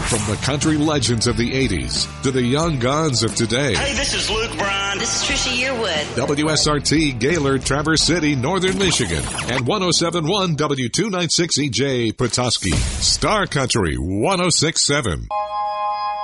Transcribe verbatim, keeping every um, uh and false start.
From the country legends of the eighties to the young guns of today. Hey, this is Luke Bryan. This is Trisha Yearwood. W S R T, Gaylord, Traverse City, Northern Michigan. And one oh seven point one W two ninety-six E J, Petoskey. Star Country one oh six point seven.